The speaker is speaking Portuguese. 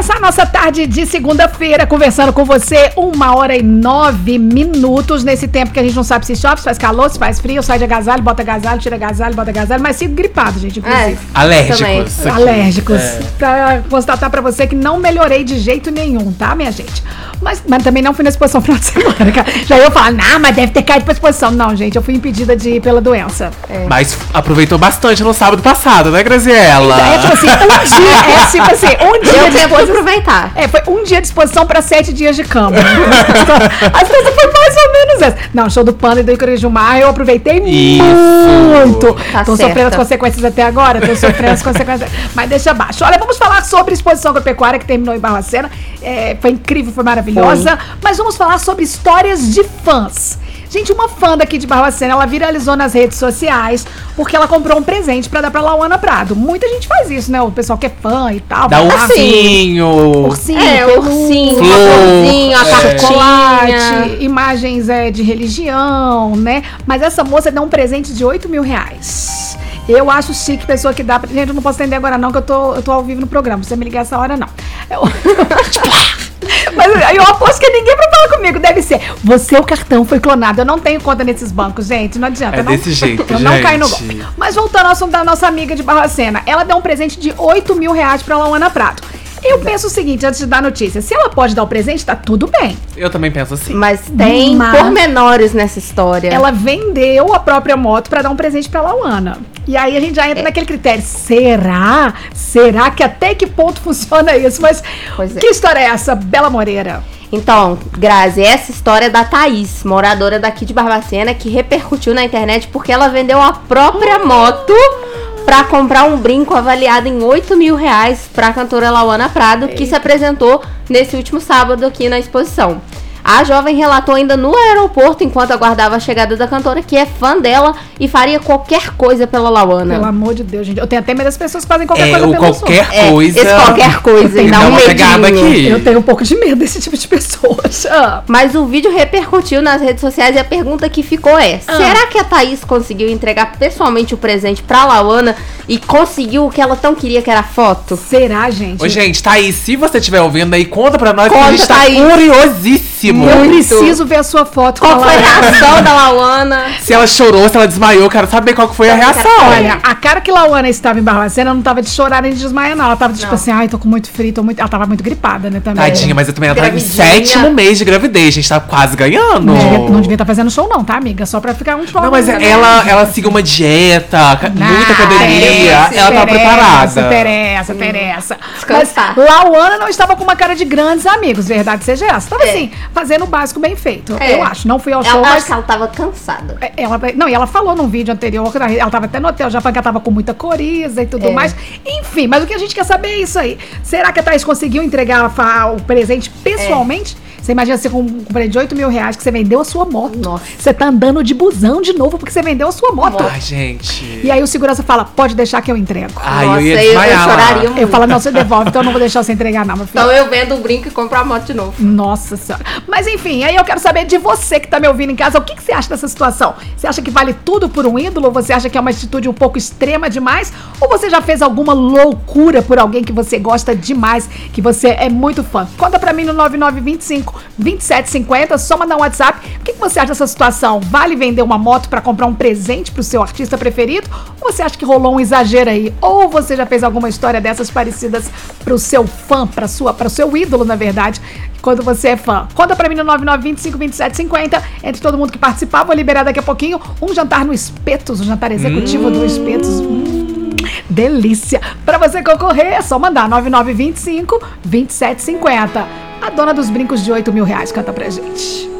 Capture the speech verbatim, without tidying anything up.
começar a nossa tarde de segunda-feira conversando com você, uma hora e nove minutos, nesse tempo que a gente não sabe se chove, se faz calor, se faz frio, sai de agasalho, bota agasalho, tira agasalho, bota agasalho, mas sigo gripado, gente, inclusive. É, Alérgicos. Alérgicos. É. Pra constatar pra você que não melhorei de jeito nenhum, tá, minha gente? Mas, mas também não fui na exposição no final de semana, cara. Já eu falo, não, mas deve ter caído pra exposição. Não, gente, eu fui impedida de ir pela doença. É. Mas aproveitou bastante no sábado passado, né, Graziela? É tipo assim, um dia, é tipo assim, um dia Eu de tento exposição. aproveitar. É, foi um dia de exposição pra sete dias de cama. As coisas foi mais ou menos essa. Não, show do Panda e do Ícaro Gilmar, eu aproveitei Isso. muito. Tá Tô certa. sofrendo as consequências até agora, tô sofrendo as consequências. Mas deixa abaixo. Olha, vamos falar sobre a exposição agropecuária que terminou em Barbacena. É, foi incrível, foi maravilhosa. Mas vamos falar sobre histórias de fãs. Gente, uma fã daqui de Barbacena, ela viralizou nas redes sociais porque ela comprou um presente pra dar pra Lauana Prado. Muita gente faz isso, né? O pessoal que é fã e tal. Dá vai lá, ursinho. ursinho, É, o ursinho, Flor, o florzinho, a é. chocolate, cartinha. imagens é, de religião, né? Mas essa moça deu um presente de oito mil reais. Eu acho chique pessoa que dá pra... Gente, eu não posso atender agora não, que eu tô, eu tô ao vivo no programa. Se você me ligar essa hora, não. Eu... Mas aí eu aposto que ninguém vai falar comigo. Deve ser, você, o cartão foi clonado. Eu não tenho conta nesses bancos, gente. Não adianta. É eu não, desse jeito, eu não gente. caio no golpe. Mas voltando ao assunto da nossa amiga de Barbacena. Ela deu um presente de oito mil reais pra Lauana Prado. Eu penso o seguinte, antes de dar notícia. Se ela pode dar o presente, tá tudo bem. Eu também penso assim. Mas tem Mas- pormenores nessa história. Ela vendeu a própria moto pra dar um presente pra Lauana. E aí a gente já entra É. naquele critério. Será? Será que até que ponto funciona isso? Mas Pois é. que história é essa, Bela Moreira? Então, Grazi, essa história é da Thaís, moradora daqui de Barbacena, que repercutiu na internet porque ela vendeu a própria moto pra comprar um brinco avaliado em oito mil reais pra cantora Lauana Prado, que se apresentou nesse último sábado aqui na exposição. A jovem relatou ainda no aeroporto, enquanto aguardava a chegada da cantora, que é fã dela e faria qualquer coisa pela Lauana. Pelo amor de Deus, gente. Eu tenho até medo das pessoas que fazem qualquer É, coisa o pelo qualquer outro. É, coisa. esse qualquer coisa, e Dá dá um uma pegada medinho. aqui. Eu tenho um pouco de medo desse tipo de pessoas. Ah. Mas o vídeo repercutiu nas redes sociais e a pergunta que ficou é: Ah. será que a Thaís conseguiu entregar pessoalmente o presente pra Lauana e conseguiu o que ela tão queria, que era a foto? Será, gente? Ô, gente, Thaís, se você estiver ouvindo aí, conta pra nós que a Conta, gente tá Thaís. curiosíssimo. Eu Muito. preciso ver a sua foto Qual com a foi a Lauana. reação da Lauana? Se ela chorou, se ela desmaiou, eu quero saber qual que foi a reação. Olha, a cara que Lauana estava em Barbacena não tava de chorar nem de desmaiar, não. Ela tava tipo Não. assim, ai, tô com muito frio, tô muito... Ela tava muito gripada, né, também. Tadinha, mas eu também ela tá em Gravidinha. sétimo mês de gravidez, a gente tá quase ganhando. Não devia, não devia estar fazendo show não, tá, amiga? Só pra ficar um show. Não, mas né? ela, ela seguiu uma dieta, ca- Não, muita academia, interessa, ela tá preparada. Interessa, interessa. Descansar. Mas Lauana não estava com uma cara de grandes amigos, verdade seja essa. Tava É. assim, fazendo o básico bem feito, É. eu acho. Não fui ao show, Ela, mas... acho que ela tava cansada. Ela, não, e ela falou num vídeo anterior, que ela tava até no hotel, já falou que ela tava com muita coriza e tudo É. mais. Enfim, mas o que a gente quer saber é isso aí. Será que a Thaís conseguiu entregar a fa- o presente pessoalmente? Você imagina você com um presente de oito mil reais que você vendeu a sua moto. Nossa. Você tá andando de busão de novo porque você vendeu a sua moto. Ai, gente. E aí o segurança fala, pode deixar que eu entrego. Ai, Nossa, eu ia eu, eu desmaiar lá. choraria muito. Eu falo, não, você devolve, então eu não vou deixar você entregar não, meu filho. Então eu vendo o brinco e compro a moto de novo. Nossa senhora. Mas enfim, aí eu quero saber de você que tá me ouvindo em casa, o que, que você acha dessa situação? Você acha que vale tudo por um ídolo? Ou você acha que é uma atitude um pouco extrema demais? Ou você já fez alguma loucura por alguém que você gosta demais, que você é muito fã? Conta pra mim no nove nove dois cinco, dois sete cinco zero, só mandar um WhatsApp. O que, que você acha dessa situação? Vale vender uma moto pra comprar um presente pro seu artista preferido? Ou você acha que rolou um exagero aí? Ou você já fez alguma história dessas parecidas pro seu fã, pra sua, pro seu ídolo, na verdade, quando você é fã? Conta pra mim no nove nove dois cinco, dois sete cinco zero. Entre todo mundo que participar, vou liberar daqui a pouquinho um jantar no Espetos, um jantar executivo do Espetos. Hum, delícia! Pra você concorrer, é só mandar nove nove dois cinco, dois sete cinco zero. A dona dos brincos de oito mil reais canta pra gente.